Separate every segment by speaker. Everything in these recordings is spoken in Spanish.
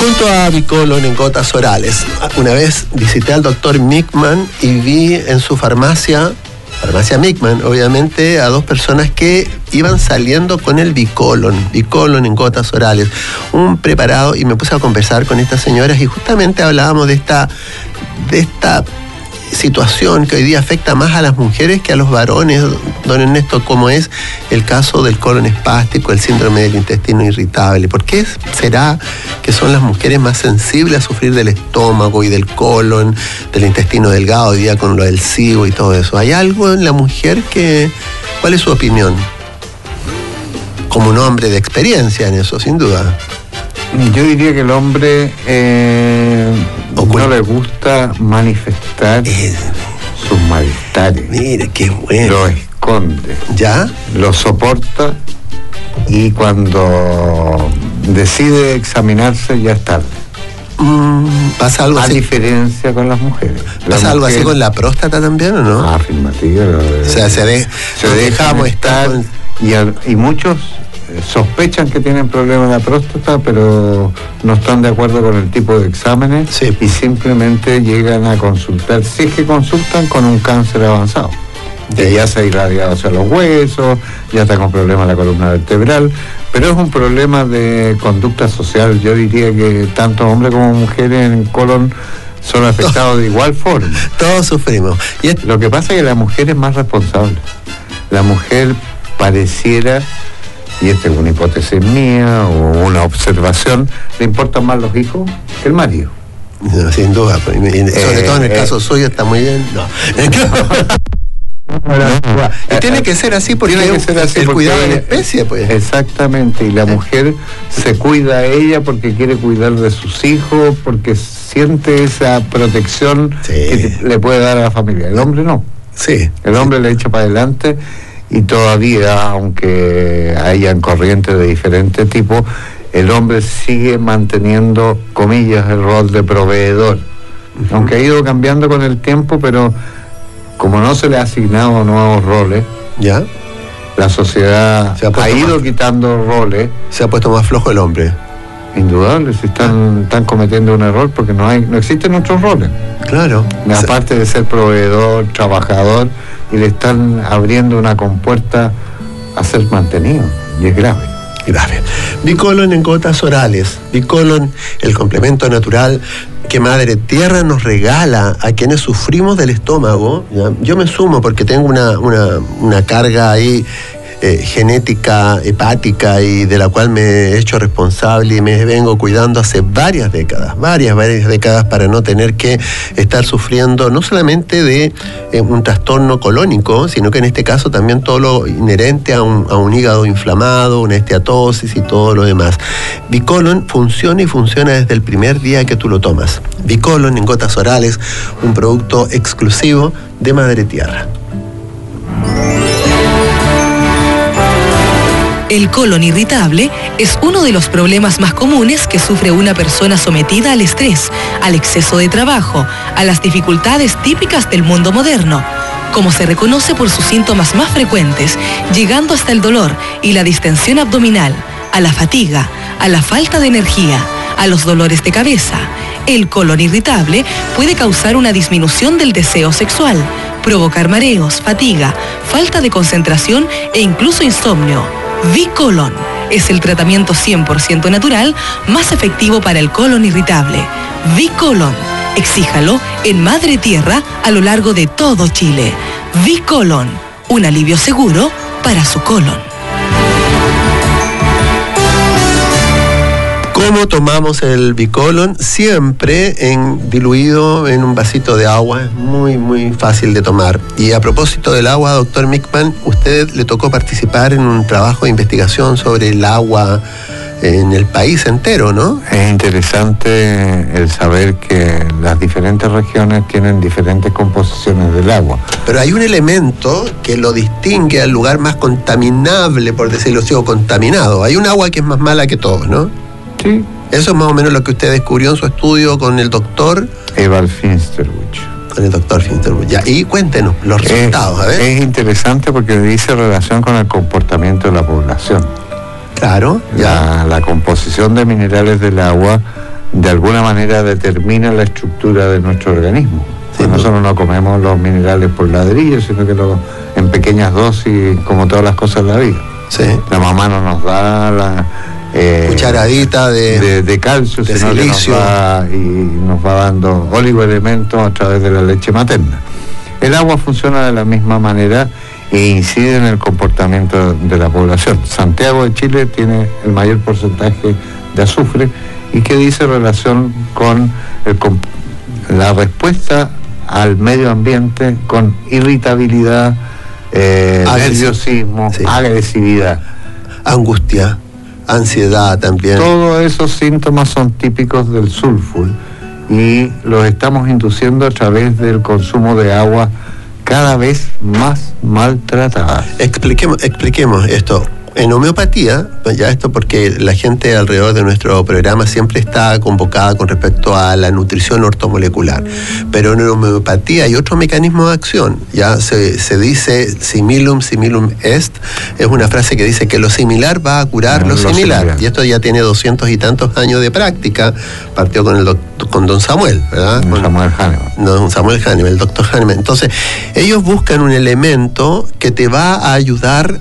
Speaker 1: Junto a Bicolon en gotas orales. Una vez visité al doctor Mickman y vi en su farmacia Mickman, obviamente, a dos personas que iban saliendo con el Bicolon en gotas orales, un preparado, y me puse a conversar con estas señoras y justamente hablábamos de esta situación que hoy día afecta más a las mujeres que a los varones, don Ernesto, como es el caso del colon espástico, el síndrome del intestino irritable. ¿Por qué será que son las mujeres más sensibles a sufrir del estómago y del colon, del intestino delgado, hoy día con lo del SIBO y todo eso? ¿Hay algo en la mujer que... ¿Cuál es su opinión? Como un hombre de experiencia en eso, sin duda.
Speaker 2: Yo diría que el hombre no le gusta manifestar sus malestares.
Speaker 1: Mire, qué bueno.
Speaker 2: Lo esconde.
Speaker 1: ¿Ya?
Speaker 2: Lo soporta y cuando decide examinarse ya es tarde.
Speaker 1: ¿Pasa algo así?
Speaker 2: A diferencia con las mujeres.
Speaker 1: ¿Pasa algo así con la próstata también o no?
Speaker 2: Afirmativo.
Speaker 1: O sea, se dejamos estar.
Speaker 2: Y muchos sospechan que tienen problemas en la próstata, pero no están de acuerdo con el tipo de exámenes, sí, y simplemente llegan a consultar, si es que consultan, con un cáncer avanzado. Que ya se ha irradiado hacia los huesos, ya está con problemas en la columna vertebral, pero es un problema de conducta social. Yo diría que tanto hombres como mujeres en colon son afectados de igual forma.
Speaker 1: Todos sufrimos.
Speaker 2: Lo que pasa es que la mujer es más responsable. La mujer pareciera, y esta es una hipótesis mía o una observación, le importan más los hijos que el marido.
Speaker 1: No, sin duda, sobre todo en el caso suyo está muy bien. No. Y tiene que ser así porque el cuidado de la especie, pues.
Speaker 2: Exactamente, y la mujer se cuida a ella porque quiere cuidar de sus hijos, porque siente esa protección que le puede dar a la familia. El hombre no.
Speaker 1: Sí.
Speaker 2: El hombre le echa para adelante. Y todavía, aunque hayan corrientes de diferentes tipos, el hombre sigue manteniendo, comillas, el rol de proveedor. Aunque ha ido cambiando con el tiempo, pero como no se le ha asignado nuevos roles,
Speaker 1: ¿ya?
Speaker 2: La sociedad ha ido quitando roles.
Speaker 1: Se ha puesto más flojo el hombre.
Speaker 2: Indudable, si están cometiendo un error porque no existen otros roles.
Speaker 1: Claro.
Speaker 2: Aparte de ser proveedor, trabajador, y le están abriendo una compuerta a ser mantenido, y es grave.
Speaker 1: Grave. Bicolon en gotas orales. Bicolon, el complemento natural que Madre Tierra nos regala a quienes sufrimos del estómago. ¿Ya? Yo me sumo porque tengo una carga ahí genética, hepática, y de la cual me he hecho responsable y me vengo cuidando hace varias décadas para no tener que estar sufriendo no solamente de un trastorno colónico, sino que en este caso también todo lo inherente a un hígado inflamado, una esteatosis y todo lo demás. Bicolon funciona y funciona desde el primer día que tú lo tomas. Bicolon en gotas orales, un producto exclusivo de Madre Tierra.
Speaker 3: El colon irritable es uno de los problemas más comunes que sufre una persona sometida al estrés, al exceso de trabajo, a las dificultades típicas del mundo moderno, como se reconoce por sus síntomas más frecuentes, llegando hasta el dolor y la distensión abdominal, a la fatiga, a la falta de energía, a los dolores de cabeza. El colon irritable puede causar una disminución del deseo sexual, provocar mareos, fatiga, falta de concentración e incluso insomnio. Bicolon es el tratamiento 100% natural más efectivo para el colon irritable. Bicolon, exíjalo en Madre Tierra a lo largo de todo Chile. Bicolon, un alivio seguro para su colon.
Speaker 1: ¿Cómo tomamos el Bicolon? Siempre diluido en un vasito de agua. Es muy, muy fácil de tomar. Y a propósito del agua, doctor Mickman, usted le tocó participar en un trabajo de investigación sobre el agua en el país entero, ¿no?
Speaker 2: Es interesante el saber que las diferentes regiones tienen diferentes composiciones del agua.
Speaker 1: Pero hay un elemento que lo distingue al lugar más contaminable, por decirlo así, o contaminado. Hay un agua que es más mala que todos, ¿no?
Speaker 2: Sí.
Speaker 1: Eso es más o menos lo que usted descubrió en su estudio con el doctor
Speaker 2: Evald Finsterbusch.
Speaker 1: Con el doctor Finsterbusch. Ya, y cuéntenos los resultados, a ver.
Speaker 2: Es interesante porque dice relación con el comportamiento de la población.
Speaker 1: Claro,
Speaker 2: ya. La composición de minerales del agua de alguna manera determina la estructura de nuestro organismo. Sí, nosotros no comemos los minerales por ladrillo, sino que en pequeñas dosis, como todas las cosas de la vida.
Speaker 1: Sí.
Speaker 2: La mamá no nos da la
Speaker 1: cucharadita
Speaker 2: de calcio,
Speaker 1: de
Speaker 2: sino
Speaker 1: silicio,
Speaker 2: que nos va dando oligoelementos a través de la leche materna. El agua funciona de la misma manera e incide en el comportamiento de la población. Santiago de Chile tiene el mayor porcentaje de azufre y que dice relación con la respuesta al medio ambiente con irritabilidad, nerviosismo, sí, agresividad,
Speaker 1: angustia, ansiedad también.
Speaker 2: Todos esos síntomas son típicos del sulfur y los estamos induciendo a través del consumo de agua cada vez más maltratada.
Speaker 1: Expliquemos esto. En homeopatía, ya esto porque la gente alrededor de nuestro programa siempre está convocada con respecto a la nutrición ortomolecular, pero en homeopatía hay otro mecanismo de acción, ya se dice similum est, es una frase que dice que lo similar va a curar lo similar, y esto ya tiene 200 y tantos años de práctica, partió con don Samuel, ¿verdad?
Speaker 2: Samuel Hahnemann.
Speaker 1: Don Samuel Hahnemann, el doctor Hahnemann. Entonces, ellos buscan un elemento que te va a ayudar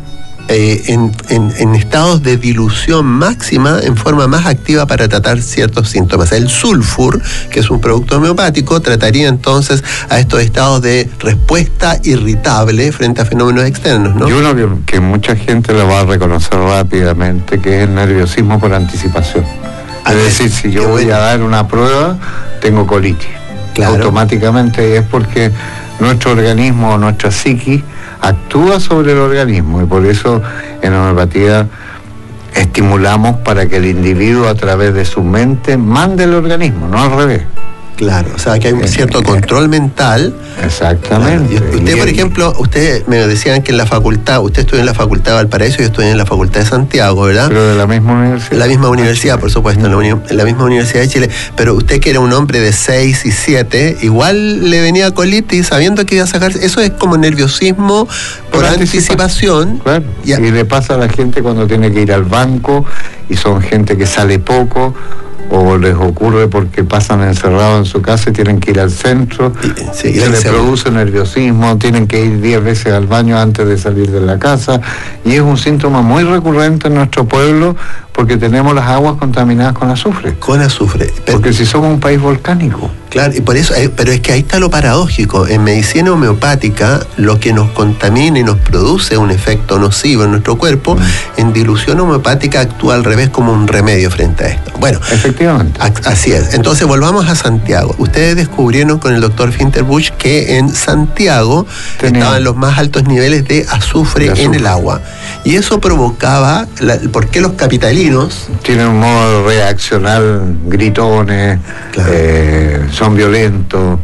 Speaker 1: en estados de dilución máxima en forma más activa para tratar ciertos síntomas. El sulfur, que es un producto homeopático, trataría entonces a estos estados de respuesta irritable frente a fenómenos externos, ¿no?
Speaker 2: Y uno que mucha gente lo va a reconocer rápidamente, que es el nerviosismo por anticipación. Es decir, si yo voy a dar una prueba, tengo colitis. Claro. Automáticamente es porque nuestro organismo, nuestra psiquis, actúa sobre el organismo, y por eso en homeopatía estimulamos para que el individuo a través de su mente mande el organismo, no al revés.
Speaker 1: Claro, o sea que hay un cierto control mental.
Speaker 2: Exactamente.
Speaker 1: Claro. Usted, por ejemplo, usted me decían que en la facultad, usted estudió en la Facultad de Valparaíso y yo estudié en la Facultad de Santiago, ¿verdad?
Speaker 2: Pero de la misma universidad.
Speaker 1: La misma universidad, por supuesto, en la misma Universidad de Chile. Pero usted, que era un hombre de 6 y 7, igual le venía colitis sabiendo que iba a sacar. Eso es como nerviosismo por anticipación.
Speaker 2: Claro. Y le pasa a la gente cuando tiene que ir al banco y son gente que sale poco, o les ocurre porque pasan encerrados en su casa y tienen que ir al centro, se les produce nerviosismo, tienen que ir 10 veces al baño antes de salir de la casa, y es un síntoma muy recurrente en nuestro pueblo porque tenemos las aguas contaminadas con azufre.
Speaker 1: Con azufre.
Speaker 2: Porque si somos un país volcánico.
Speaker 1: Claro, y por eso, pero es que ahí está lo paradójico. En medicina homeopática, lo que nos contamina y nos produce un efecto nocivo en nuestro cuerpo, en dilución homeopática actúa al revés, como un remedio frente a esto. Bueno,
Speaker 2: efectivamente.
Speaker 1: Así es. Entonces volvamos a Santiago. Ustedes descubrieron con el doctor Finterbusch que en Santiago estaban los más altos niveles de azufre en el agua. Y eso provocaba, ¿por qué los capitalinos
Speaker 2: tienen un modo de reaccionar, gritones, claro, son violentos,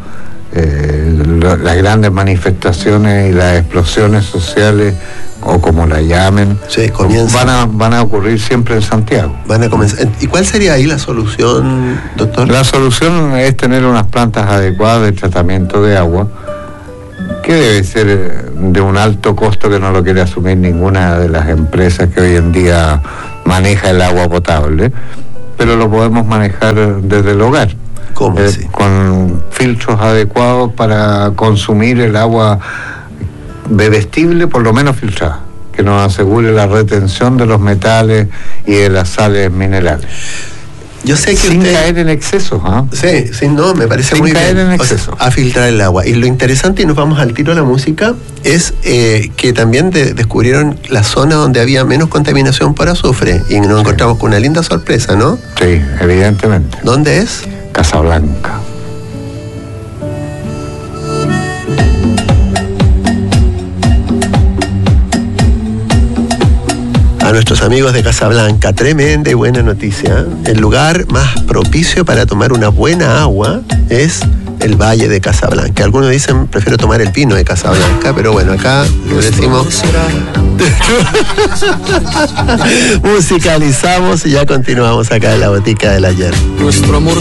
Speaker 2: las grandes manifestaciones y las explosiones sociales, o como la llamen, van a ocurrir siempre en Santiago.
Speaker 1: Van a comenzar. ¿Y cuál sería ahí la solución, doctor?
Speaker 2: La solución es tener unas plantas adecuadas de tratamiento de agua, que debe ser de un alto costo que no lo quiere asumir ninguna de las empresas que hoy en día maneja el agua potable, pero lo podemos manejar desde el hogar.
Speaker 1: ¿Cómo así?
Speaker 2: Con filtros adecuados para consumir el agua bebestible, por lo menos filtrada, que nos asegure la retención de los metales y de las sales minerales.
Speaker 1: Yo sé que
Speaker 2: sin caer en exceso, ¿ah?
Speaker 1: Sí, no, me parece muy bien.
Speaker 2: Sin caer en exceso.
Speaker 1: A filtrar el agua. Y lo interesante, y nos vamos al tiro a la música, es que también descubrieron la zona donde había menos contaminación por azufre, y nos encontramos con una linda sorpresa, ¿no?
Speaker 2: Sí, evidentemente.
Speaker 1: ¿Dónde es?
Speaker 2: Casablanca.
Speaker 1: A nuestros amigos de Casablanca, tremenda y buena noticia. El lugar más propicio para tomar una buena agua es el Valle de Casablanca. Algunos dicen, prefiero tomar el vino de Casablanca, pero bueno, acá le decimos musicalizamos y ya continuamos acá en la botica del ayer.
Speaker 4: Nuestro amor